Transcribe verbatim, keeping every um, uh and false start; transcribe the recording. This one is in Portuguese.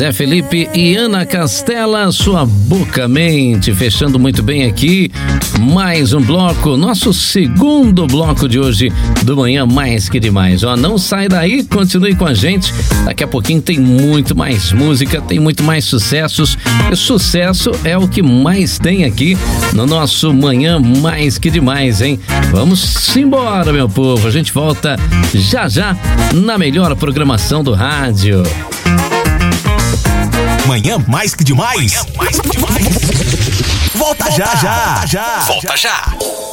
Zé Felipe e Ana Castela, Sua Boca Mente, fechando muito bem aqui mais um bloco, nosso segundo bloco de hoje do Manhã Mais Que Demais. Ó, não sai daí, continue com a gente, daqui a pouquinho tem muito mais música, tem muito mais sucessos, e sucesso é o que mais tem aqui no nosso Manhã Mais Que Demais, hein? Vamos embora, meu povo, a gente volta já já na melhor programação do rádio. Manhã Mais Que Demais. Manhã Mais Que Demais. Volta, Volta já, já, já. Volta já.